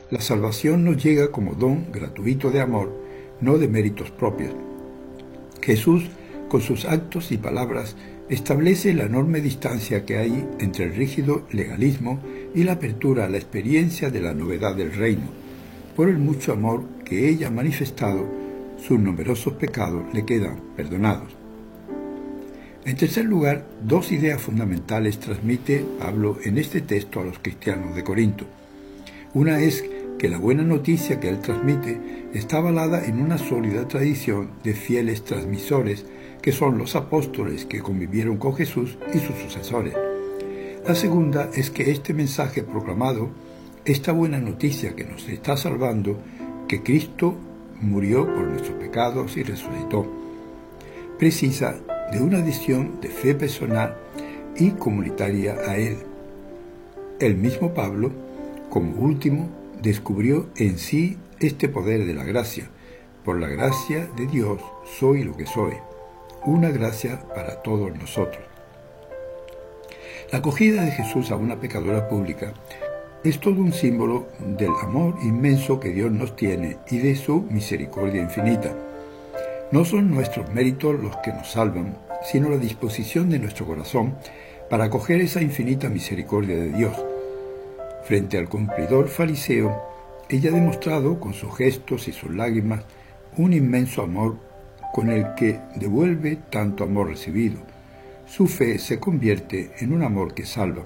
La salvación nos llega como don gratuito de amor, no de méritos propios. Jesús, con sus actos y palabras, establece la enorme distancia que hay entre el rígido legalismo y la apertura a la experiencia de la novedad del reino. Por el mucho amor que ella ha manifestado, sus numerosos pecados le quedan perdonados. En tercer lugar, dos ideas fundamentales transmite Pablo en este texto a los cristianos de Corinto. Una es que la buena noticia que él transmite está avalada en una sólida tradición de fieles transmisores, que son los apóstoles que convivieron con Jesús y sus sucesores. La segunda es que este mensaje proclamado, esta buena noticia que nos está salvando, que Cristo murió por nuestros pecados y resucitó, precisa de una adhesión de fe personal y comunitaria a Él. El mismo Pablo, como último, descubrió en sí este poder de la gracia. Por la gracia de Dios soy lo que soy. Una gracia para todos nosotros. La acogida de Jesús a una pecadora pública es todo un símbolo del amor inmenso que Dios nos tiene y de su misericordia infinita. No son nuestros méritos los que nos salvan, sino la disposición de nuestro corazón para acoger esa infinita misericordia de Dios. Frente al cumplidor fariseo, ella ha demostrado con sus gestos y sus lágrimas un inmenso amor con el que devuelve tanto amor recibido. Su fe se convierte en un amor que salva.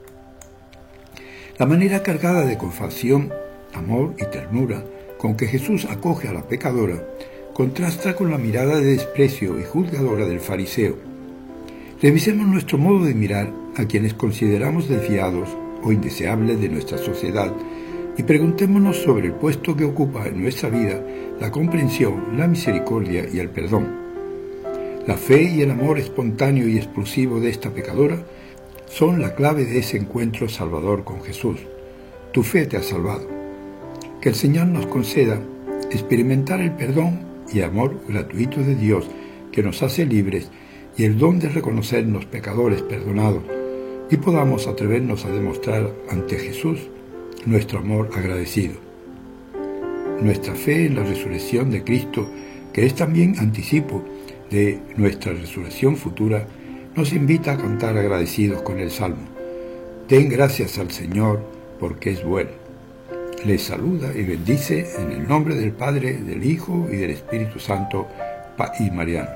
La manera cargada de compasión, amor y ternura con que Jesús acoge a la pecadora contrasta con la mirada de desprecio y juzgadora del fariseo. Revisemos nuestro modo de mirar a quienes consideramos desviados o indeseables de nuestra sociedad y preguntémonos sobre el puesto que ocupa en nuestra vida la comprensión, la misericordia y el perdón. La fe y el amor espontáneo y explosivo de esta pecadora son la clave de ese encuentro salvador con Jesús. Tu fe te ha salvado. Que el Señor nos conceda experimentar el perdón y amor gratuito de Dios que nos hace libres y el don de reconocernos pecadores perdonados y podamos atrevernos a demostrar ante Jesús nuestro amor agradecido. Nuestra fe en la resurrección de Cristo, que es también anticipo de nuestra resurrección futura, nos invita a cantar agradecidos con el Salmo. Den gracias al Señor porque es bueno. Les saluda y bendice en el nombre del Padre, del Hijo y del Espíritu Santo, y Mariano.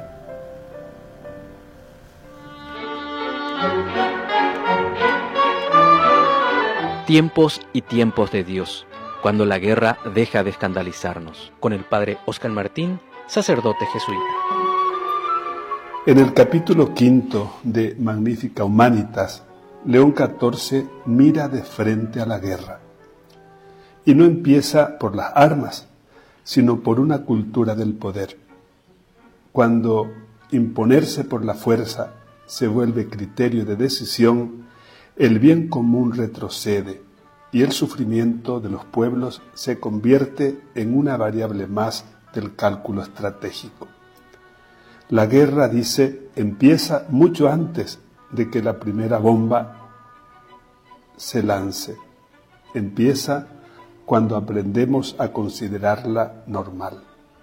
Tiempos y tiempos de Dios, cuando la guerra deja de escandalizarnos, con el Padre Óscar Martín, sacerdote jesuita. En el capítulo 5 de Magnificat Humanitas, León XIV mira de frente a la guerra. Y no empieza por las armas, sino por una cultura del poder. Cuando imponerse por la fuerza se vuelve criterio de decisión, el bien común retrocede y el sufrimiento de los pueblos se convierte en una variable más del cálculo estratégico. La guerra, dice, empieza mucho antes de que la primera bomba se lance. Empieza cuando aprendemos a considerarla normal.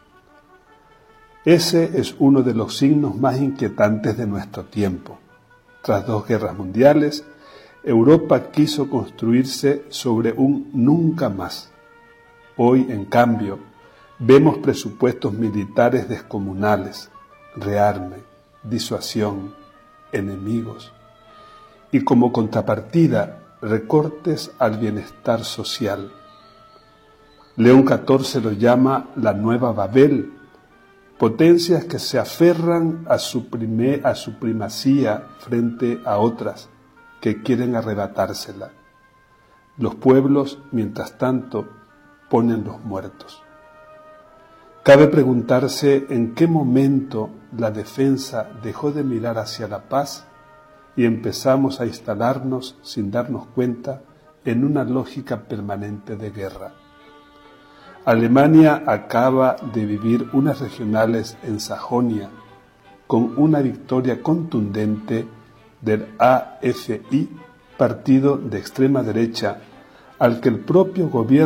Ese es uno de los signos más inquietantes de nuestro tiempo. Tras 2 guerras mundiales, Europa quiso construirse sobre un nunca más. Hoy, en cambio, vemos presupuestos militares descomunales, rearme, disuasión, enemigos, y como contrapartida, recortes al bienestar social. León XIV lo llama la nueva Babel, potencias que se aferran a su primacía frente a otras que quieren arrebatársela. Los pueblos, mientras tanto, ponen los muertos. Cabe preguntarse en qué momento la defensa dejó de mirar hacia la paz y empezamos a instalarnos, sin darnos cuenta, en una lógica permanente de guerra. Alemania acaba de vivir unas regionales en Sajonia con una victoria contundente del AfI, partido de extrema derecha, al que el propio gobierno